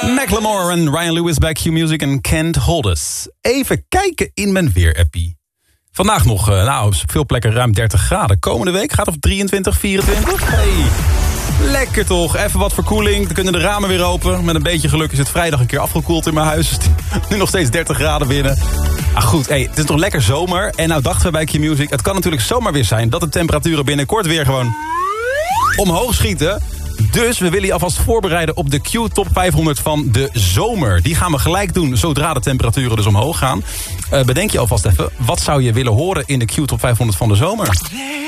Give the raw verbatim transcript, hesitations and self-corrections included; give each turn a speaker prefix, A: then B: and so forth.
A: Macklemore en Ryan Lewis bij Q-Music en Can't Hold Us. Even kijken in mijn weerappie. Vandaag nog, nou, op veel plekken ruim dertig graden. Komende week gaat het op drieëntwintig, vierentwintig. Hey, lekker toch. Even wat verkoeling. Dan kunnen de ramen weer open. Met een beetje geluk is het vrijdag een keer afgekoeld in mijn huis. Nu nog steeds dertig graden binnen. Ah goed, hey, het is toch lekker zomer. En nou dachten we bij Q-Music, het kan natuurlijk zomaar weer zijn dat de temperaturen binnenkort weer gewoon omhoog schieten. Dus we willen je alvast voorbereiden op de Q Top vijfhonderd van de zomer. Die gaan we gelijk doen zodra de temperaturen dus omhoog gaan. Uh, bedenk je alvast even, wat zou je willen horen in de Q Top vijfhonderd van de zomer?